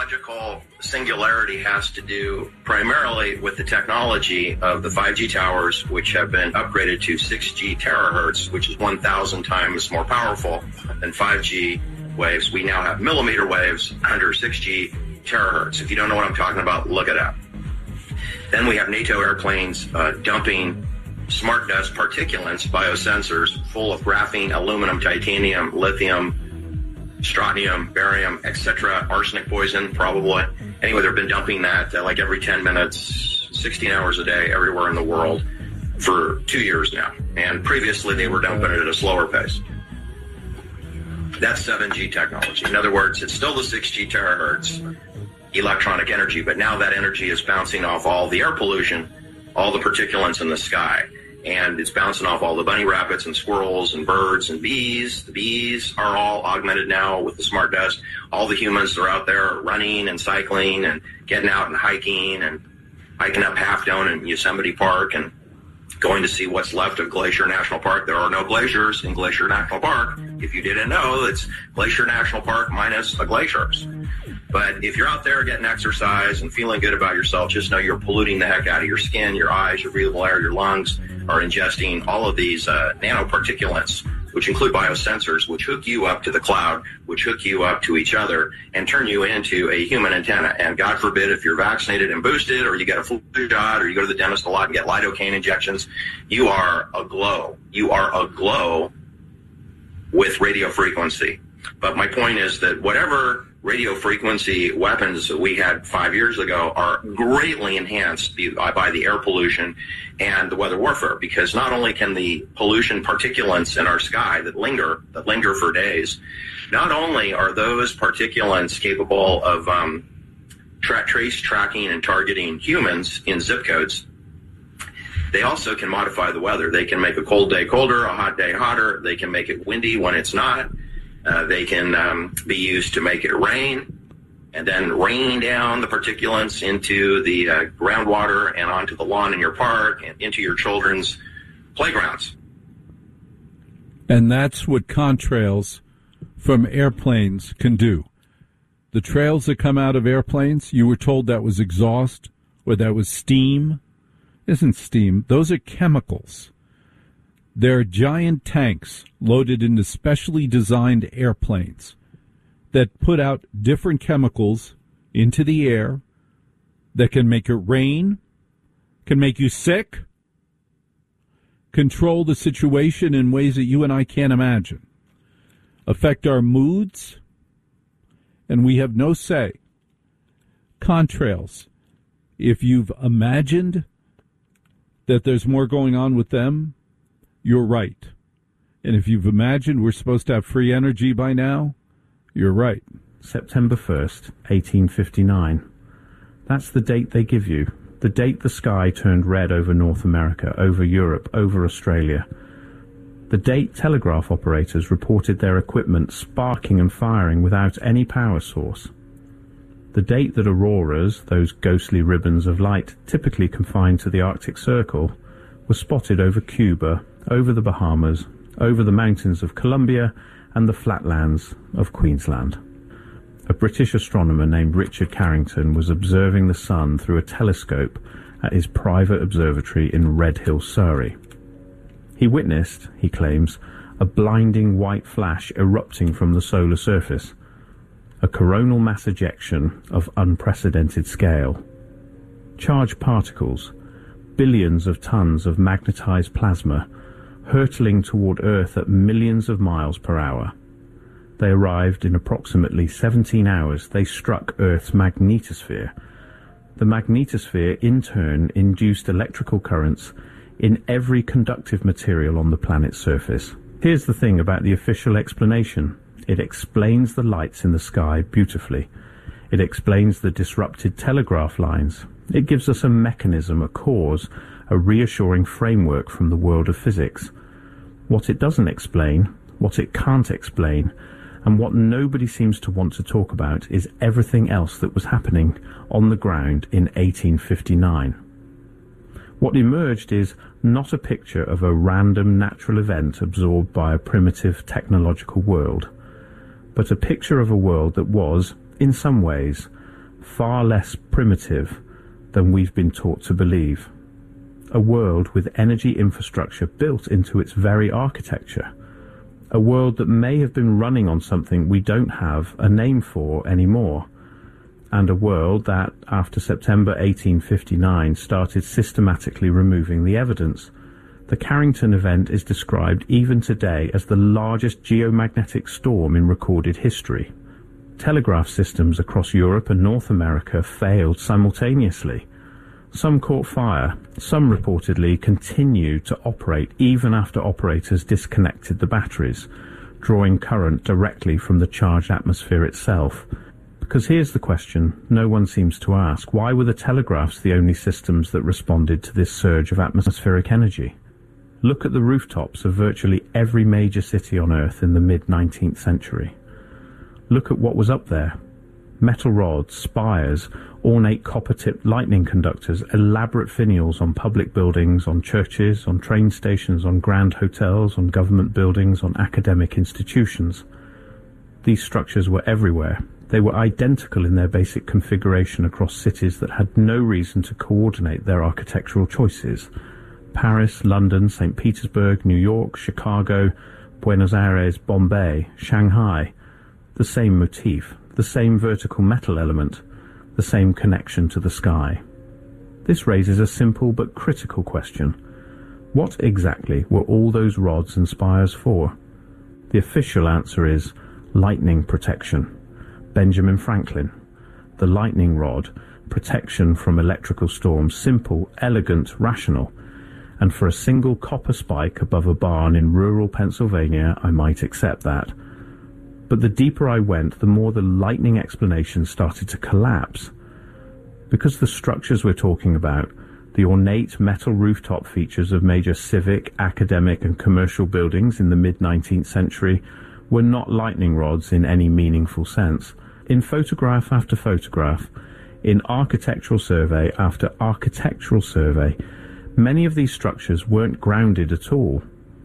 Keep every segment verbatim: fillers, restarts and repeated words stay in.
technological singularity has to do primarily with the technology of the five G towers, which have been upgraded to six G terahertz, which is one thousand times more powerful than five G waves. We now have millimeter waves under six G terahertz. If you don't know what I'm talking about, look it up. Then we have NATO airplanes uh, dumping smart dust particulates, biosensors, full of graphene, aluminum, titanium, lithium, strontium, barium, et cetera, arsenic poison, probably. Anyway, they've been dumping that uh, like every ten minutes, sixteen hours a day, everywhere in the world for two years now. And previously, they were dumping it at a slower pace. That's seven G technology. In other words, it's still the six G terahertz electronic energy, but now that energy is bouncing off all the air pollution, all the particulates in the sky. And it's bouncing off all the bunny rabbits and squirrels and birds and bees. The bees are all augmented now with the smart dust. All the humans are out there running and cycling and getting out and hiking and hiking up Half Dome in Yosemite Park and going to see what's left of Glacier National Park. There are no glaciers in Glacier National Park. If you didn't know, it's Glacier National Park minus the glaciers. But if you're out there getting exercise and feeling good about yourself, just know you're polluting the heck out of your skin, your eyes, your breathable air, your lungs are ingesting all of these uh, nanoparticulates, which include biosensors, which hook you up to the cloud, which hook you up to each other and turn you into a human antenna. And God forbid, if you're vaccinated and boosted, or you get a flu shot, or you go to the dentist a lot and get lidocaine injections, you are aglow. You are aglow with radio frequency. But my point is that whatever radio frequency weapons that we had five years ago are greatly enhanced by the air pollution and the weather warfare, because not only can the pollution particulates in our sky that linger, that linger for days, not only are those particulates capable of um, tra- trace tracking and targeting humans in zip codes, they also can modify the weather. They can make a cold day colder, a hot day hotter. They can make it windy when it's not. Uh, they can um, be used to make it rain and then rain down the particulates into the uh, groundwater and onto the lawn in your park and into your children's playgrounds. And that's what contrails from airplanes can do. The trails that come out of airplanes, you were told that was exhaust or that was steam. Isn't steam. Those are chemicals. They're giant tanks loaded into specially designed airplanes that put out different chemicals into the air that can make it rain, can make you sick, control the situation in ways that you and I can't imagine, affect our moods, and we have no say. Contrails, if you've imagined that there's more going on with them, you're right. And if you've imagined we're supposed to have free energy by now, you're right. September first, eighteen fifty-nine. That's the date they give you. The date the sky turned red over North America, over Europe, over Australia. The date telegraph operators reported their equipment sparking and firing without any power source. The date that auroras, those ghostly ribbons of light typically confined to the Arctic Circle, were spotted over Cuba, over the Bahamas, over the mountains of Colombia and the flatlands of Queensland. A British astronomer named Richard Carrington was observing the sun through a telescope at his private observatory in Red Hill, Surrey. He witnessed, he claims, a blinding white flash erupting from the solar surface, a coronal mass ejection of unprecedented scale. Charged particles, billions of tons of magnetized plasma, hurtling toward Earth at millions of miles per hour. They arrived in approximately seventeen hours. They struck Earth's magnetosphere. The magnetosphere, in turn, induced electrical currents in every conductive material on the planet's surface. Here's the thing about the official explanation. It explains the lights in the sky beautifully. It explains the disrupted telegraph lines. It gives us a mechanism, a cause, a reassuring framework from the world of physics. What it doesn't explain, what it can't explain, and what nobody seems to want to talk about is everything else that was happening on the ground in eighteen fifty-nine. What emerged is not a picture of a random natural event absorbed by a primitive technological world, but a picture of a world that was, in some ways, far less primitive than we've been taught to believe. A world with energy infrastructure built into its very architecture. A world that may have been running on something we don't have a name for anymore. And a world that, after September eighteen fifty-nine, started systematically removing the evidence. The Carrington event is described even today as the largest geomagnetic storm in recorded history. Telegraph systems across Europe and North America failed simultaneously. Some caught fire, some reportedly continued to operate even after operators disconnected the batteries, drawing current directly from the charged atmosphere itself. Because here's the question no one seems to ask: why were the telegraphs the only systems that responded to this surge of atmospheric energy? Look at the rooftops of virtually every major city on Earth in the mid-nineteenth century. Look at what was up there. Metal rods, spires, ornate copper-tipped lightning conductors, elaborate finials on public buildings, on churches, on train stations, on grand hotels, on government buildings, on academic institutions. These structures were everywhere. They were identical in their basic configuration across cities that had no reason to coordinate their architectural choices. Paris, London, Saint Petersburg, New York, Chicago, Buenos Aires, Bombay, Shanghai. The same motif, the same vertical metal element, the same connection to the sky. This raises a simple but critical question. What exactly were all those rods and spires for? The official answer is lightning protection. Benjamin Franklin. The lightning rod, protection from electrical storms, simple, elegant, rational. And for a single copper spike above a barn in rural Pennsylvania, I might accept that. But the deeper I went, the more the lightning explanation started to collapse. Because the structures we're talking about, the ornate metal rooftop features of major civic, academic and commercial buildings in the mid-nineteenth century, were not lightning rods in any meaningful sense. In photograph after photograph, in architectural survey after architectural survey, many of these structures weren't grounded at all.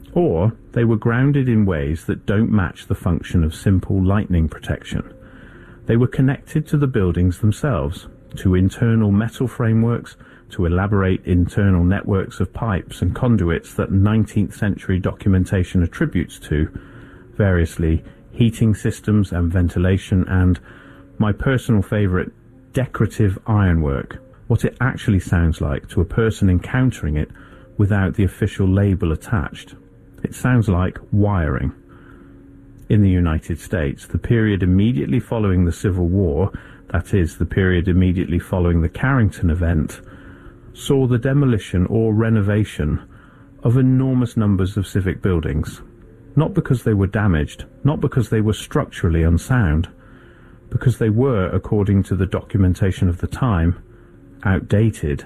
Or they were grounded in ways that don't match the function of simple lightning protection. They were connected to the buildings themselves, to internal metal frameworks, to elaborate internal networks of pipes and conduits that nineteenth century documentation attributes to, variously heating systems and ventilation, and, my personal favourite, decorative ironwork, what it actually sounds like to a person encountering it without the official label attached. It sounds like wiring. In the United States, the period immediately following the Civil War, that is, the period immediately following the Carrington event, saw the demolition or renovation of enormous numbers of civic buildings. Not because they were damaged, not because they were structurally unsound, because they were, according to the documentation of the time, outdated,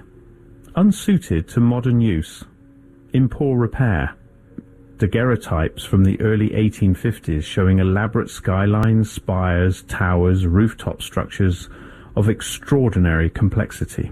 unsuited to modern use, in poor repair. Daguerreotypes from the early eighteen fifties showing elaborate skylines, spires, towers, rooftop structures of extraordinary complexity.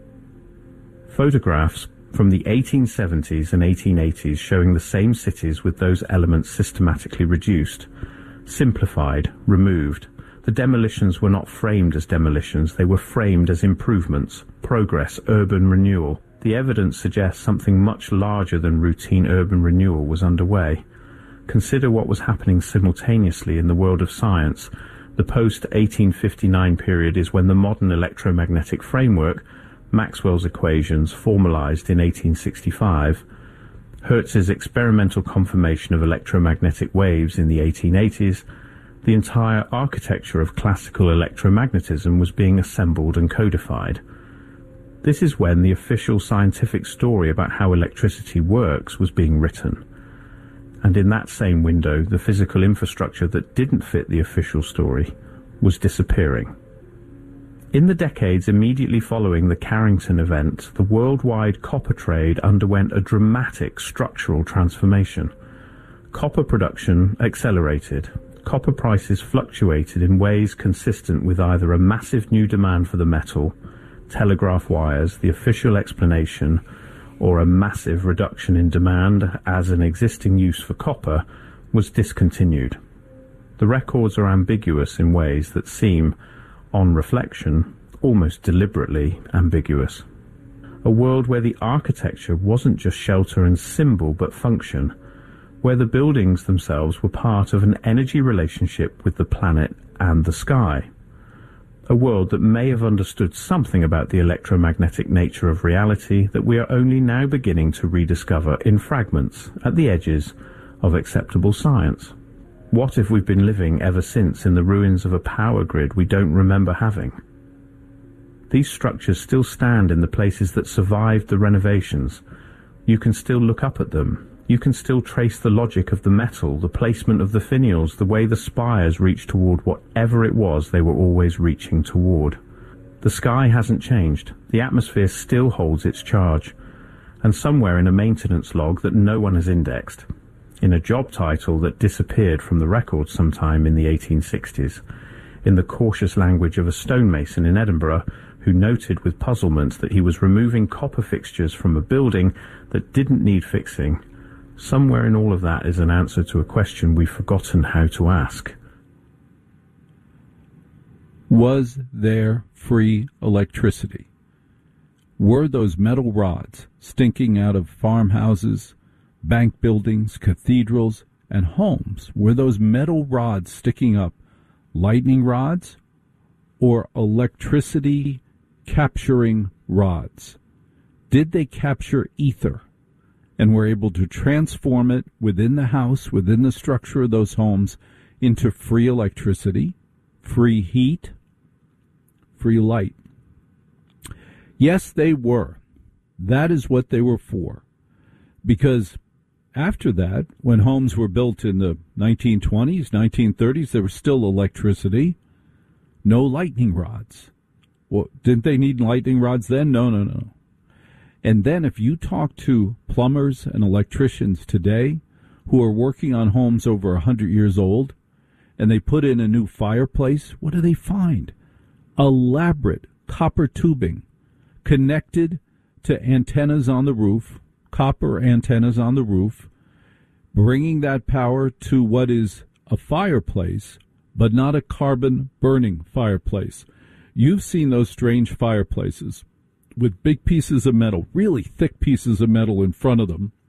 Photographs from the eighteen seventies and eighteen eighties showing the same cities with those elements systematically reduced, simplified, removed. The demolitions were not framed as demolitions, they were framed as improvements, progress, urban renewal. The evidence suggests something much larger than routine urban renewal was underway. Consider what was happening simultaneously in the world of science. The post eighteen fifty-nine period is when the modern electromagnetic framework, Maxwell's equations, formalized in eighteen sixty-five, Hertz's experimental confirmation of electromagnetic waves in the eighteen eighties, the entire architecture of classical electromagnetism was being assembled and codified. This is when the official scientific story about how electricity works was being written. And in that same window, the physical infrastructure that didn't fit the official story was disappearing. In the decades immediately following the Carrington event, the worldwide copper trade underwent a dramatic structural transformation. Copper production accelerated. Copper prices fluctuated in ways consistent with either a massive new demand for the metal, telegraph wires, the official explanation, or a massive reduction in demand as an existing use for copper was discontinued. The records are ambiguous in ways that seem, on reflection, almost deliberately ambiguous. A world where the architecture wasn't just shelter and symbol but function, where the buildings themselves were part of an energy relationship with the planet and the sky. A world that may have understood something about the electromagnetic nature of reality that we are only now beginning to rediscover in fragments at the edges of acceptable science. What if we've been living ever since in the ruins of a power grid we don't remember having? These structures still stand in the places that survived the renovations. You can still look up at them. You can still trace the logic of the metal, the placement of the finials, the way the spires reach toward whatever it was they were always reaching toward. The sky hasn't changed. The atmosphere still holds its charge. And somewhere in a maintenance log that no one has indexed, in a job title that disappeared from the record sometime in the eighteen sixties, in the cautious language of a stonemason in Edinburgh who noted with puzzlement that he was removing copper fixtures from a building that didn't need fixing, somewhere in all of that is an answer to a question we've forgotten how to ask. Was there free electricity? Were those metal rods stinking out of farmhouses, bank buildings, cathedrals, and homes, were those metal rods sticking up lightning rods or electricity capturing rods? Did they capture ether and were able to transform it within the house, within the structure of those homes, into free electricity, free heat, free light? Yes, they were. That is what they were for. Because after that, when homes were built in the nineteen twenties, nineteen thirties, there was still electricity, no lightning rods. Well, didn't they need lightning rods then? No, no, no. And then if you talk to plumbers and electricians today who are working on homes over one hundred years old, and they put in a new fireplace, what do they find? Elaborate copper tubing connected to antennas on the roof, copper antennas on the roof, bringing that power to what is a fireplace, but not a carbon-burning fireplace. You've seen those strange fireplaces with big pieces of metal, really thick pieces of metal in front of them.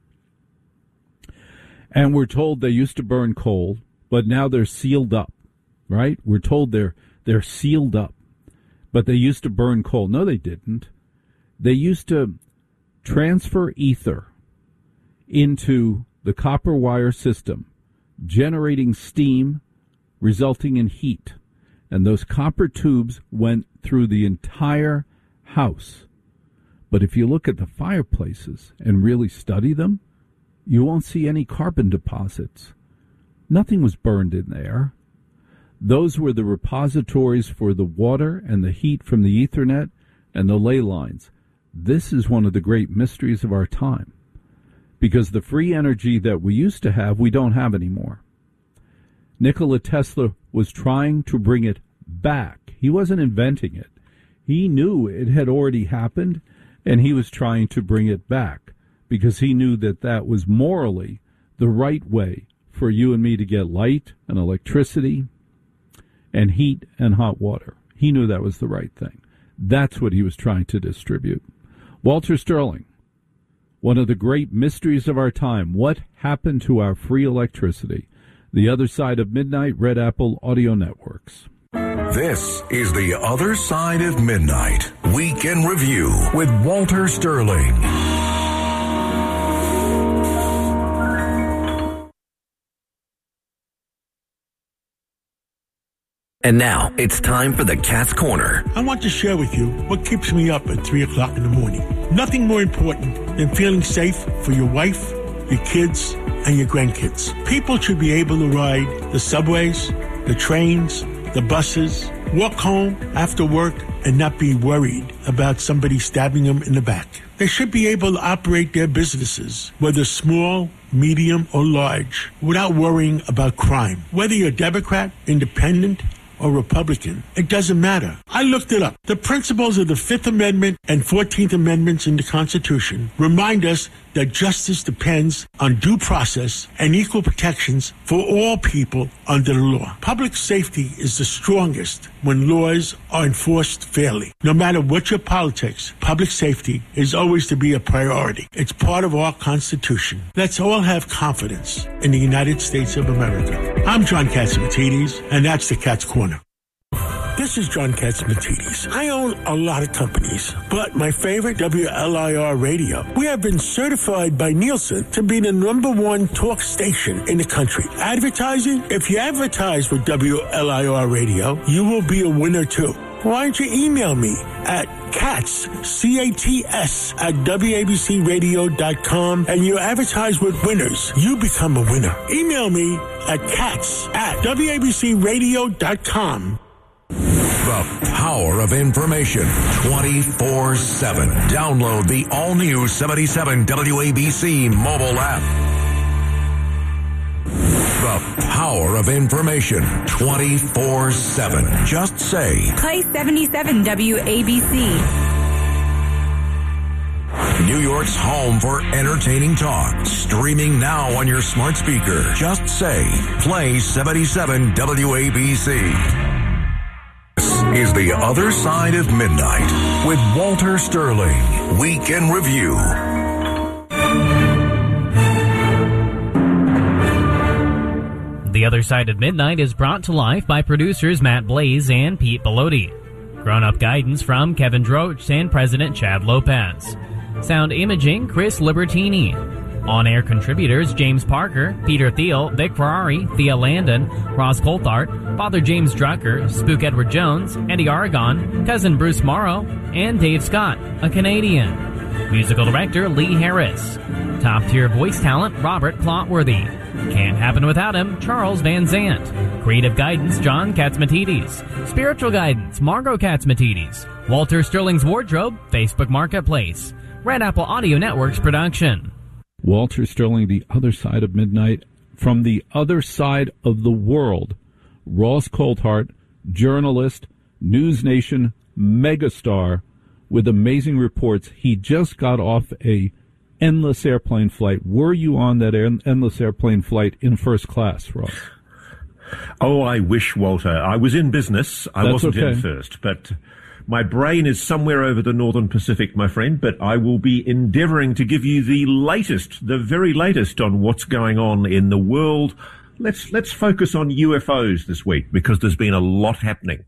And we're told they used to burn coal, but now they're sealed up, right? We're told they're they're sealed up, but they used to burn coal. No, they didn't. They used to transfer ether into the copper wire system, generating steam, resulting in heat. And those copper tubes went through the entire house. But if you look at the fireplaces and really study them, you won't see any carbon deposits. Nothing was burned in there. Those were the repositories for the water and the heat from the Ethernet and the ley lines. This is one of the great mysteries of our time, because the free energy that we used to have, we don't have anymore. Nikola Tesla was trying to bring it back. He wasn't inventing it. He knew it had already happened, and he was trying to bring it back because he knew that that was morally the right way for you and me to get light and electricity and heat and hot water. He knew that was the right thing. That's what he was trying to distribute. Walter Sterling, one of the great mysteries of our time. What happened to our free electricity? The Other Side of Midnight, Red Apple Audio Networks. This is The Other Side of Midnight, Week in Review with Walter Sterling. And now, it's time for the Cat's Corner. I want to share with you what keeps me up at three o'clock in the morning. Nothing more important than feeling safe for your wife, your kids, and your grandkids. People should be able to ride the subways, the trains, the buses, walk home after work, and not be worried about somebody stabbing them in the back. They should be able to operate their businesses, whether small, medium, or large, without worrying about crime. Whether you're Democrat, Independent, or Republican, it doesn't matter. I looked it up. The principles of the Fifth Amendment and Fourteenth Amendments in the Constitution remind us that that justice depends on due process and equal protections for all people under the law. Public safety is the strongest when laws are enforced fairly. No matter what your politics, public safety is always to be a priority. It's part of our Constitution. Let's all have confidence in the United States of America. I'm John Catsimatidis, and that's the Cat's Corner. This is John Catsimatidis. I own a lot of companies, but my favorite, W L I R Radio. We have been certified by Nielsen to be the number one talk station in the country. Advertising? If you advertise with W L I R Radio, you will be a winner too. Why don't you email me at cats, C A T S, at W A B C radio dot com, and you advertise with winners. You become a winner. Email me at cats at W A B C radio dot com. The power of information twenty-four seven. Download the all-new seventy-seven W A B C mobile app. The power of information twenty-four seven. Just say, play seventy-seven W A B C. New York's home for entertaining talk. Streaming now on your smart speaker. Just say, play seventy-seven W A B C. Is The Other Side of Midnight with Walter Sterling. Week in Review. The Other Side of Midnight is brought to life by producers Matt Blaze and Pete Bellotti. Grown-up guidance from Kevin Droach and President Chad Lopez. Sound imaging, Chris Libertini. On-air contributors James Parker, Peter Thiel, Vic Ferrari, Thea Landon, Ross Coulthart, Father James Drucker, Spook Edward Jones, Eddie Aragon, Cousin Bruce Morrow, and Dave Scott, a Canadian. Musical director Lee Harris. Top-tier voice talent Robert Clotworthy. Can't happen without him, Charles Van Zant. Creative guidance John Catsimatidis. Spiritual guidance Margot Catsimatidis. Walter Sterling's Wardrobe, Facebook Marketplace. Red Apple Audio Network's production. Walter Sterling, The Other Side of Midnight. From the other side of the world, Ross Coulthart, journalist, News Nation megastar with amazing reports. He just got off a endless airplane flight. Were you on that air, endless airplane flight in first class, Ross? Oh, I wish, Walter. I was in business. I That's wasn't okay. in first, but my brain is somewhere over the Northern Pacific, my friend, but I will be endeavoring to give you the latest, the very latest on what's going on in the world. Let's, let's focus on U F Os this week because there's been a lot happening.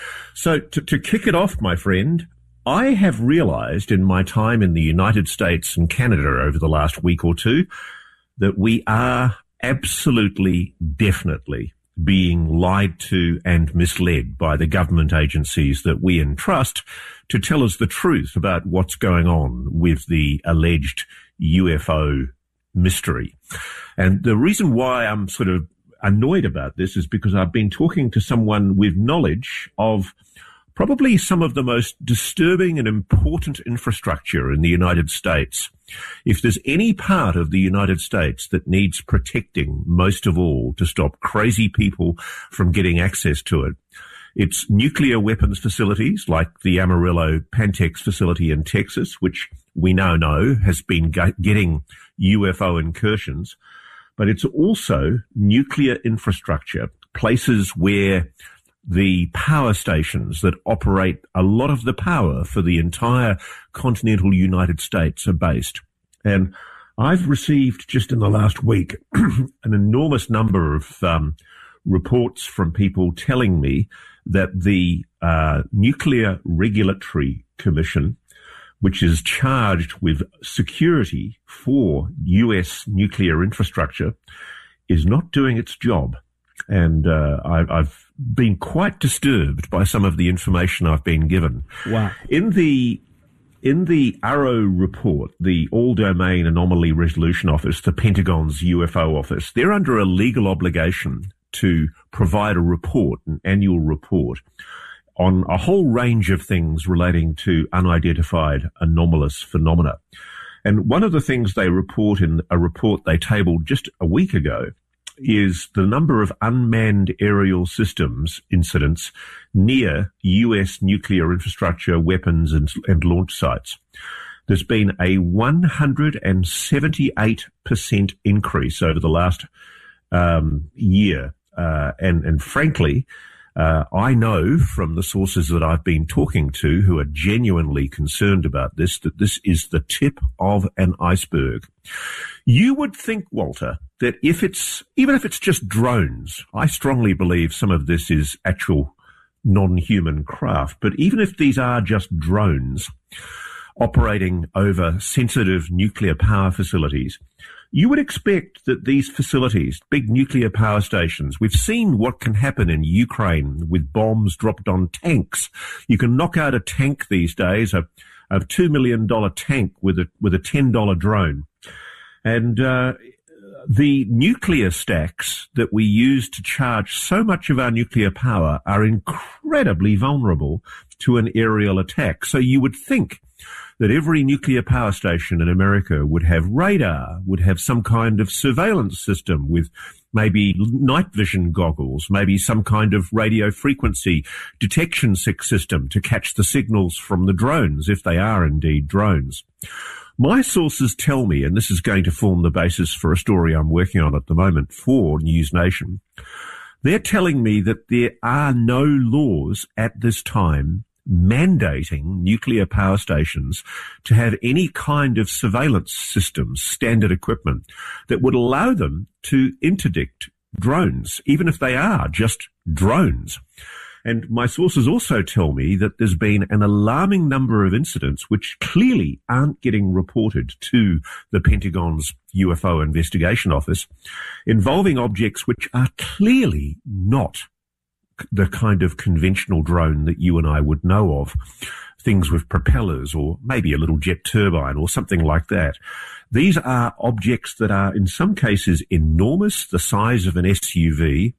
So to, to kick it off, my friend, I have realized in my time in the United States and Canada over the last week or two that we are absolutely, definitely being lied to and misled by the government agencies that we entrust to tell us the truth about what's going on with the alleged U F O mystery. And the reason why I'm sort of annoyed about this is because I've been talking to someone with knowledge of probably some of the most disturbing and important infrastructure in the United States. If there's any part of the United States that needs protecting most of all to stop crazy people from getting access to it, it's nuclear weapons facilities like the Amarillo Pantex facility in Texas, which we now know has been getting U F O incursions. But it's also nuclear infrastructure, places where the power stations that operate a lot of the power for the entire continental United States are based. And I've received just in the last week an enormous number of um, reports from people telling me that the uh, Nuclear Regulatory Commission, which is charged with security for U S nuclear infrastructure, is not doing its job. And uh, I've, I've been quite disturbed by some of the information I've been given. Wow. In the in the AARO report, the All-Domain Anomaly Resolution Office, the Pentagon's U F O office, they're under a legal obligation to provide a report, an annual report, on a whole range of things relating to unidentified anomalous phenomena. And one of the things they report in a report they tabled just a week ago is the number of unmanned aerial systems incidents near U S nuclear infrastructure, weapons, and, and launch sites. There's been a one hundred seventy-eight percent increase over the last um, year. Uh, and, and frankly, uh, I know from the sources that I've been talking to who are genuinely concerned about this, that this is the tip of an iceberg. You would think, Walter, that if it's, even if it's just drones, I strongly believe some of this is actual non-human craft, but even if these are just drones operating over sensitive nuclear power facilities, you would expect that these facilities, big nuclear power stations, we've seen what can happen in Ukraine with bombs dropped on tanks. You can knock out a tank these days, a, a two million dollars tank with a, with a ten dollars drone. And, uh, the nuclear stacks that we use to charge so much of our nuclear power are incredibly vulnerable to an aerial attack. So you would think that every nuclear power station in America would have radar, would have some kind of surveillance system with maybe night vision goggles, maybe some kind of radio frequency detection system to catch the signals from the drones, if they are indeed drones. My sources tell me, and this is going to form the basis for a story I'm working on at the moment for News Nation, they're telling me that there are no laws at this time mandating nuclear power stations to have any kind of surveillance systems, standard equipment, that would allow them to interdict drones, even if they are just drones. And my sources also tell me that there's been an alarming number of incidents which clearly aren't getting reported to the Pentagon's U F O investigation office involving objects which are clearly not the kind of conventional drone that you and I would know of, things with propellers or maybe a little jet turbine or something like that. These are objects that are in some cases enormous, the size of an S U V,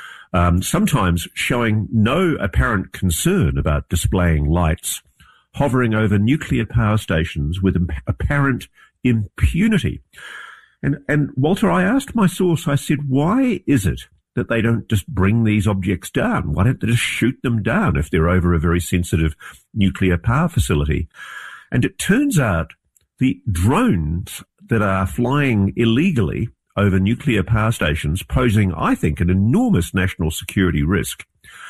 um, sometimes showing no apparent concern about displaying lights, hovering over nuclear power stations with imp- apparent impunity. And, and Walter, I asked my source, I said, why is it that they don't just bring these objects down? Why don't they just shoot them down if they're over a very sensitive nuclear power facility? And it turns out the drones that are flying illegally over nuclear power stations, posing, I think, an enormous national security risk,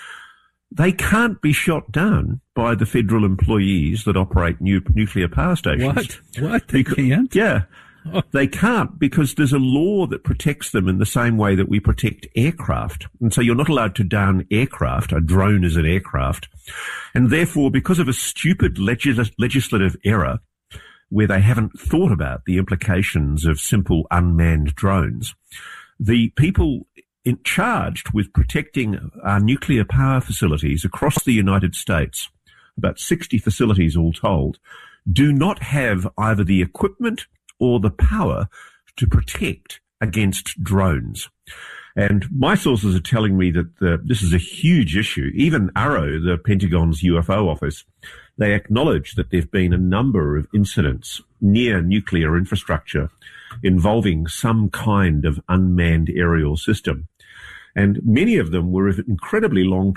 they can't be shot down by the federal employees that operate new, nuclear power stations. What? What? They because, can't? Yeah. They can't, because there's a law that protects them in the same way that we protect aircraft. And so you're not allowed to down aircraft. A drone is an aircraft. And therefore, because of a stupid legis- legislative error where they haven't thought about the implications of simple unmanned drones, the people in charged with protecting our nuclear power facilities across the United States, about sixty facilities all told, do not have either the equipment or the power to protect against drones. And my sources are telling me that the, this is a huge issue. Even AARO, the Pentagon's U F O office, they acknowledge that there have been a number of incidents near nuclear infrastructure involving some kind of unmanned aerial system. And many of them were of incredibly long